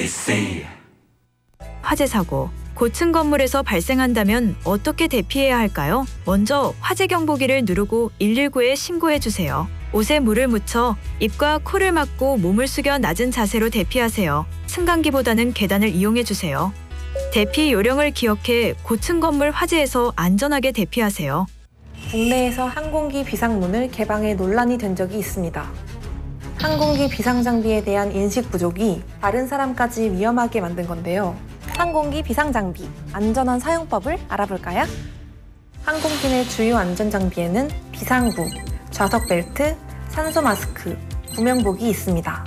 MBC 화재 사고, 고층 건물에서 발생한다면 어떻게 대피해야 할까요? 먼저 화재 경보기를 누르고 119에 신고해 주세요. 옷에 물을 묻혀 입과 코를 막고 몸을 숙여 낮은 자세로 대피하세요. 승강기보다는 계단을 이용해 주세요. 대피 요령을 기억해 고층 건물 화재에서 안전하게 대피하세요. 국내에서 항공기 비상문을 개방해 논란이 된 적이 있습니다. 항공기 비상 장비에 대한 인식 부족이 다른 사람까지 위험하게 만든 건데요. 항공기 비상 장비, 안전한 사용법을 알아볼까요? 항공기 내 주요 안전 장비에는 비상구, 좌석 벨트, 산소 마스크, 구명복이 있습니다.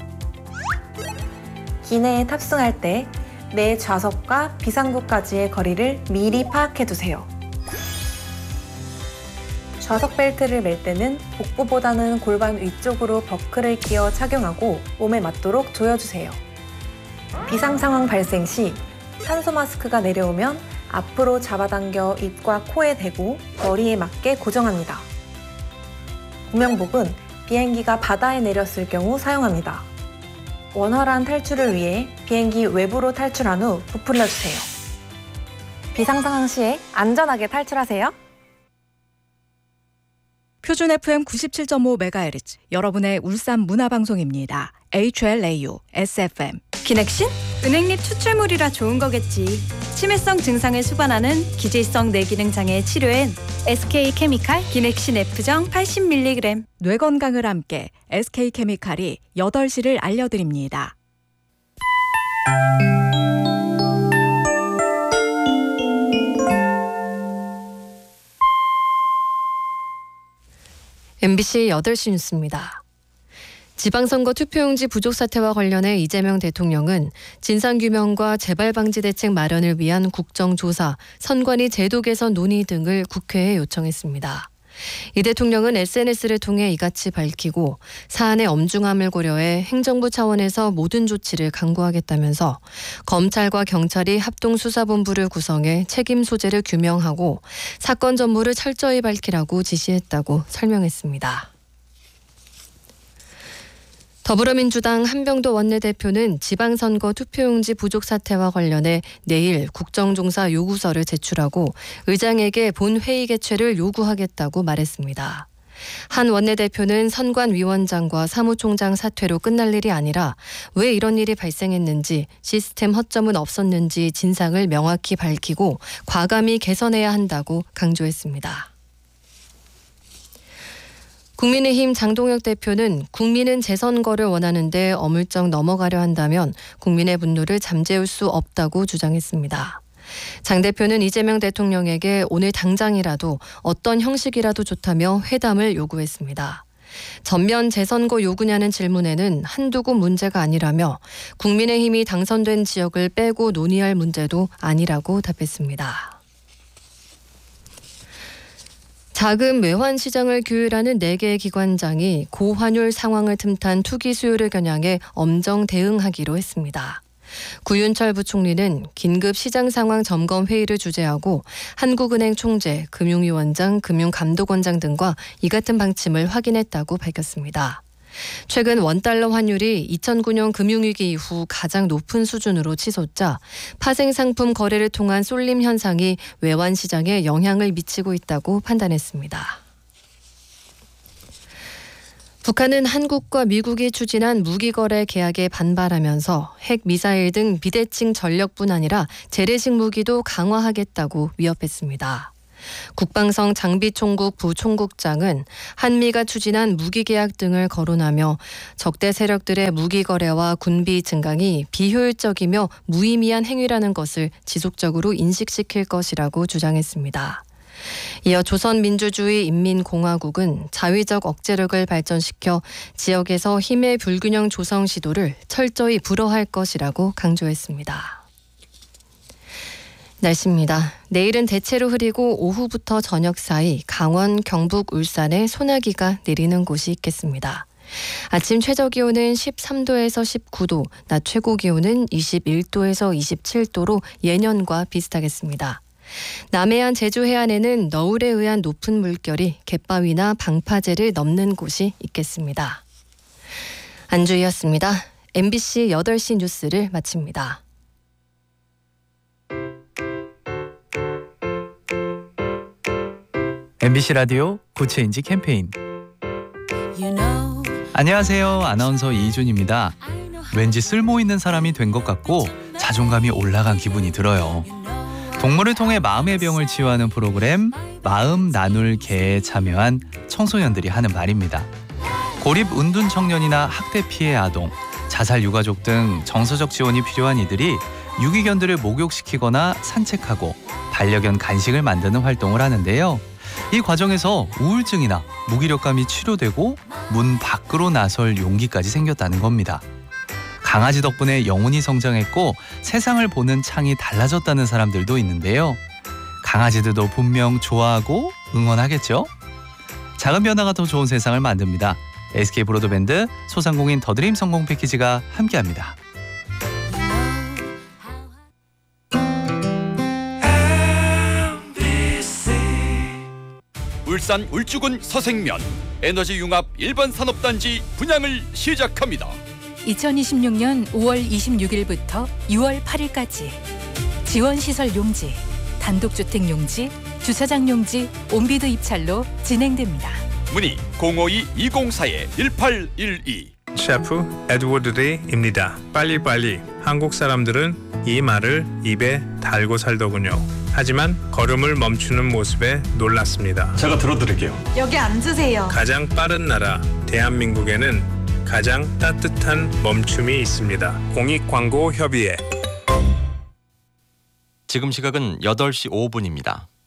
기내에 탑승할 때 내 좌석과 비상구까지의 거리를 미리 파악해 두세요. 좌석 벨트를 멜 때는 복부보다는 골반 위쪽으로 버클을 끼워 착용하고 몸에 맞도록 조여주세요. 비상 상황 발생 시 산소 마스크가 내려오면 앞으로 잡아당겨 입과 코에 대고 머리에 맞게 고정합니다. 구명복은 비행기가 바다에 내렸을 경우 사용합니다. 원활한 탈출을 위해 비행기 외부로 탈출한 후 부풀려주세요. 비상 상황 시에 안전하게 탈출하세요. 표준 FM 97.5MHz 여러분의 울산 문화방송입니다. HLAU SFM. 기넥신? 은행잎 추출물이라 좋은 거겠지. 치매성 증상을 수반하는 기질성 뇌기능 장애 치료엔 SK케미칼 기넥신 F정 80mg. 뇌 건강을 함께 SK케미칼이 8시를 알려드립니다. MBC 8시 뉴스입니다. 지방선거 투표용지 부족 사태와 관련해 이재명 대통령은 진상규명과 재발방지 대책 마련을 위한 국정조사, 선관위 제도 개선 논의 등을 국회에 요청했습니다. 이 대통령은 SNS를 통해 이같이 밝히고 사안의 엄중함을 고려해 행정부 차원에서 모든 조치를 강구하겠다면서 검찰과 경찰이 합동수사본부를 구성해 책임 소재를 규명하고 사건 전모를 철저히 밝히라고 지시했다고 설명했습니다. 더불어민주당 한병도 원내대표는 지방선거 투표용지 부족 사태와 관련해 내일 국정조사 요구서를 제출하고 의장에게 본회의 개최를 요구하겠다고 말했습니다. 한 원내대표는 선관위원장과 사무총장 사퇴로 끝날 일이 아니라 왜 이런 일이 발생했는지, 시스템 허점은 없었는지 진상을 명확히 밝히고 과감히 개선해야 한다고 강조했습니다. 국민의힘 장동혁 대표는 국민은 재선거를 원하는데 어물쩍 넘어가려 한다면 국민의 분노를 잠재울 수 없다고 주장했습니다. 장 대표는 이재명 대통령에게 오늘 당장이라도 어떤 형식이라도 좋다며 회담을 요구했습니다. 전면 재선거 요구냐는 질문에는 한두 곳 문제가 아니라며 국민의힘이 당선된 지역을 빼고 논의할 문제도 아니라고 답했습니다. 자금 외환 시장을 규율하는 4개의 기관장이 고환율 상황을 틈탄 투기 수요를 겨냥해 엄정 대응하기로 했습니다. 구윤철 부총리는 긴급 시장 상황 점검 회의를 주재하고 한국은행 총재, 금융위원장, 금융감독원장 등과 이 같은 방침을 확인했다고 밝혔습니다. 최근 원달러 환율이 2009년 금융위기 이후 가장 높은 수준으로 치솟자 파생상품 거래를 통한 쏠림 현상이 외환 시장에 영향을 미치고 있다고 판단했습니다. 북한은 한국과 미국이 추진한 무기거래 계약에 반발하면서 핵, 미사일 등 비대칭 전력뿐 아니라 재래식 무기도 강화하겠다고 위협했습니다. 국방성 장비총국 부총국장은 한미가 추진한 무기계약 등을 거론하며 적대 세력들의 무기거래와 군비 증강이 비효율적이며 무의미한 행위라는 것을 지속적으로 인식시킬 것이라고 주장했습니다. 이어 조선민주주의인민공화국은 자위적 억제력을 발전시켜 지역에서 힘의 불균형 조성 시도를 철저히 불허할 것이라고 강조했습니다. 날씨입니다. 내일은 대체로 흐리고 오후부터 저녁 사이 강원, 경북, 울산에 소나기가 내리는 곳이 있겠습니다. 아침 최저기온은 13도에서 19도, 낮 최고기온은 21도에서 27도로 예년과 비슷하겠습니다. 남해안 제주 해안에는 너울에 의한 높은 물결이 갯바위나 방파제를 넘는 곳이 있겠습니다. 안주희였습니다. MBC 8시 뉴스를 마칩니다. MBC 라디오 구체인지 캠페인. 안녕하세요. 아나운서 이준입니다. 왠지 쓸모 있는 사람이 된 것 같고 자존감이 올라간 기분이 들어요. 동물을 통해 마음의 병을 치유하는 프로그램 마음 나눌 개에 참여한 청소년들이 하는 말입니다. 고립 운둔 청년이나 학대 피해 아동, 자살 유가족 등 정서적 지원이 필요한 이들이 유기견들을 목욕시키거나 산책하고 반려견 간식을 만드는 활동을 하는데요. 이 과정에서 우울증이나 무기력감이 치료되고 문 밖으로 나설 용기까지 생겼다는 겁니다. 강아지 덕분에 영혼이 성장했고 세상을 보는 창이 달라졌다는 사람들도 있는데요. 강아지들도 분명 좋아하고 응원하겠죠? 작은 변화가 더 좋은 세상을 만듭니다. SK 브로드밴드 소상공인 더드림 성공 패키지가 함께합니다. 울산 울주군 서생면 에너지 융합 일반 산업단지 분양을 시작합니다. 2026년 5월 26일부터 6월 8일까지 지원시설 용지, 단독주택 용지, 주차장 용지, 온비드 입찰로 진행됩니다. 문의 052-204-1812. 셰프 에드워드 레이입니다. 빨리빨리. 한국 사람들은 이 말을 입에 달고 살더군요. 하지만 걸음을 멈추는 모습에 놀랐습니다. 제가 들어드릴게요. 여기 앉으세요. 가장 빠른 나라 대한민국에는 가장 따뜻한 멈춤이 있습니다. 공익광고협의회. 지금 시각은 8시 5분입니다.